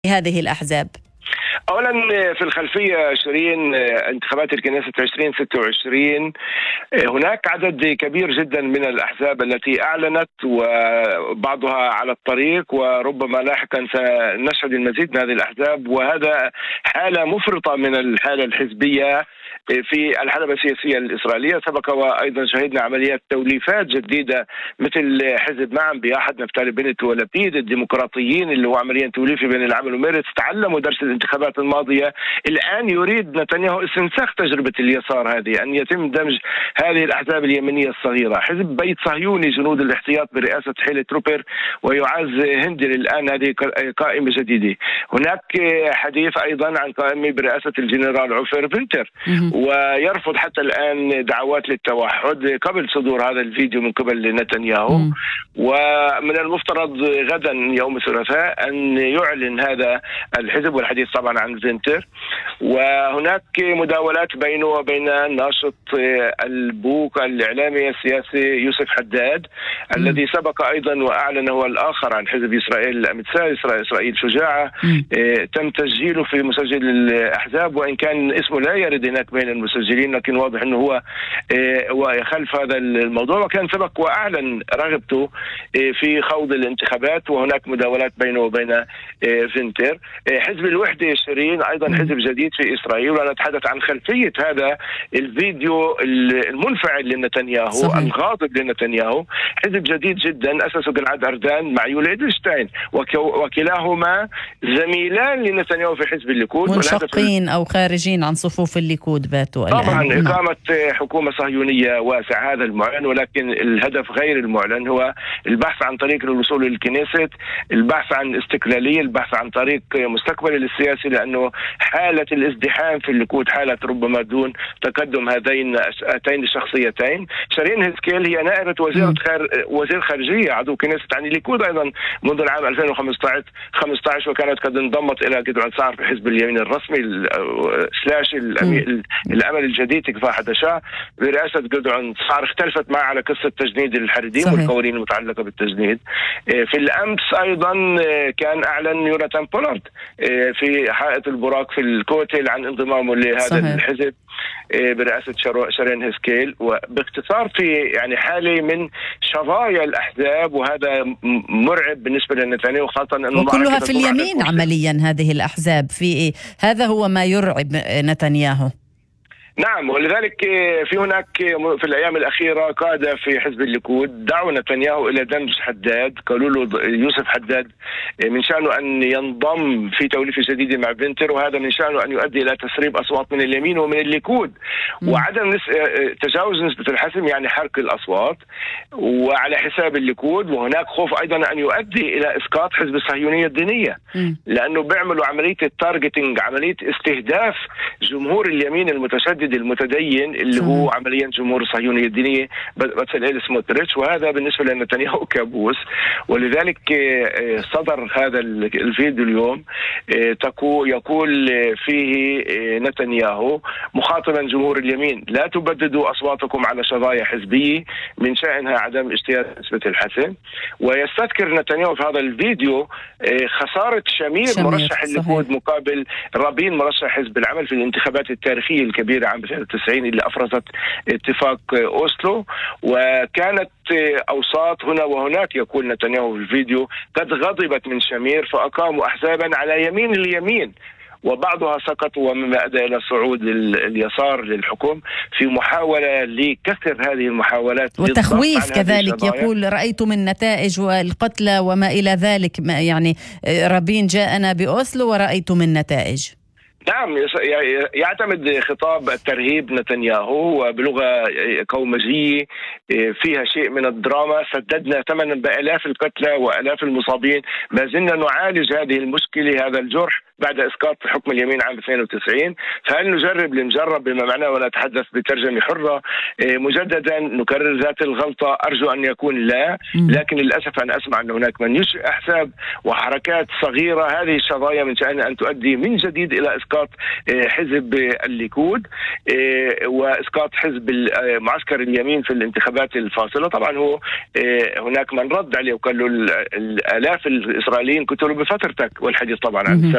هذه الأحزاب؟ أولا في الخلفية شيرين انتخابات الكنيسة 2026 هناك عدد كبير جدا من الأحزاب التي أعلنت وبعضها على الطريق، وربما لاحقا سنشهد المزيد من هذه الأحزاب، وهذا حالة مفرطة من الحالة الحزبية في الحلبة السياسية الإسرائيلية. سبق وأيضا شهدنا عمليات توليفات جديدة مثل حزب معا بأحد نفتالي بنت ولبيد الديمقراطيين اللي هو عمليا توليفي بين العمل وميرتس. تعلموا درس الانتخابات الماضية، الآن يريد نتنياهو استنساخ تجربة اليسار هذه، أن يتم دمج هذه الأحزاب اليمنية الصغيرة. حزب بيت صهيوني جنود الاحتياط برئاسة حيلي تروبر ويعز هندل الآن هذه قائمة جديدة. هناك حديث أيضا عن قائمة برئاسة الجنرال عوفر فينتر، ويرفض حتى الآن دعوات للتوحد قبل صدور هذا الفيديو من قبل نتنياهو. ومن المفترض غدا يوم الثلاثاء أن يعلن هذا الحزب، والحديث طبعا عن فينتر. وهناك مداولات بينه وبين الناشط البوك الإعلامي السياسي يوسف حداد الذي سبق أيضا وأعلن هو الآخر عن حزب إسرائيل الأمثال إسرائيل شجاعة. تم تسجيله في مسجل الأحزاب، وإن كان اسمه لا يرد هناك بين المسجلين، لكن واضح أنه هو يخلف هذا الموضوع، وكان سبق وأعلن رغبته في خوض الانتخابات. وهناك مداولات بينه وبين فينتر. حزب الوحدة شيرين أيضا حزب جديد في إسرائيل، ونتحدث عن خلفية هذا الفيديو المنفعل لنتنياهو الغاضب لنتنياهو. حزب جديد جدا أسسه جلعاد أردان مع يولي إدلشتاين، وكلاهما زميلان لنتنياهو في حزب الليكود، منشقين أو خارجين عن صفوف الليكود باتوا طبعا الآن. إقامة حكومة صهيونية واسعة هذا المعلن، ولكن الهدف غير المعلن هو البحث عن طريق للوصول للكنيسة، البحث عن استقلالية، البحث عن طريق مستقبل السياسي، لأنه حالة الازدحام في الليكود حالة ربما دون تقدم هاتين الشخصيتين. شيرين هيسكيل هي نائبة وزير خارجية عضو كنيسة عن الليكود أيضا منذ العام 2015، وكانت قد انضمت إلى جدعان سعر في حزب اليمين الرسمي سلاش الأمل الجديد كفاح حدشا برئاسة جدعان سعر. اختلفت معه على قصة تجنيد الحريديم والقوانين المتعلقة بالتجنيد. في الأمس أيضا كان أعلن يوناتان بولارد في حائط البراق في الكوتل عن انضمامه لهذا الحزب برئاسة شيرين هيسكيل. وباختصار في يعني حالة من شظايا الأحزاب، وهذا مرعب بالنسبة لنتنياهو، خاصة أنه وكلها في اليمين عمليا هذه الأحزاب. في هذا هو ما يرعب نتنياهو. نعم، ولذلك في هناك في الأيام الأخيرة قادة في حزب الليكود دعوا نتنياهو إلى دمج حداد. قالوا له يوسف حداد من شأنه أن ينضم في توليفة جديدة مع فينتر، وهذا من شأنه أن يؤدي إلى تسريب أصوات من اليمين ومن الليكود، وعدم تجاوز نسبة الحسم يعني حرق الأصوات وعلى حساب الليكود. وهناك خوف أيضا أن يؤدي إلى إسقاط حزب الصهيونية الدينية، لأنه بيعملوا عملية التارجتينج، عملية استهداف جمهور اليمين المتشدد المتدين اللي هو عمليا جمهور الصهيونية الدينية بتسأل سموتريتش، وهذا بالنسبة لنتنياهو كابوس. ولذلك صدر هذا الفيديو اليوم يقول فيه نتنياهو مخاطبا جمهور اليمين: لا تبددوا أصواتكم على شظايا حزبية من شأنها عدم اجتياز نسبة الحسم. ويستذكر نتنياهو في هذا الفيديو خسارة شمير مرشح الليكود مقابل رابين مرشح حزب العمل في الانتخابات التاريخية الكبيرة عام 1990 اللي أفرزت اتفاق أوسلو. وكانت أوساط هنا وهناك، يقول نتنياهو في الفيديو، قد غضبت من شمير فأقاموا أحزابا على يمين اليمين، وبعضها سقطوا، ومما أدى إلى صعود اليسار للحكم في محاولة لكسر هذه المحاولات وتخويف كذلك. يقول رأيت من نتائج والقتلى وما إلى ذلك، يعني رابين جاءنا بأوسلو ورأيت من نتائج. نعم، يعتمد خطاب الترهيب نتنياهو وبلغة قومجية فيها شيء من الدراما. سددنا ثمنا بآلاف القتلى وآلاف المصابين، ما زلنا نعالج هذه المشكلة، هذا الجرح بعد إسقاط حكم اليمين عام 92. فهل نجرب لنجرب بما معناه ونتحدث بترجمة حرة مجددا نكرر ذات الغلطة؟ أرجو أن يكون لا، لكن للأسف أنا أسمع أن هناك من ينشئ أحزاب وحركات صغيرة. هذه الشظايا من شأنها أن تؤدي من جديد إلى إسقاط إسقاط حزب الليكود وإسقاط حزب معسكر اليمين في الانتخابات الفاصلة. طبعا هو هناك من رد عليه وقال له الآلاف الإسرائيليين قتلوا بفترتك، والحديث طبعا عن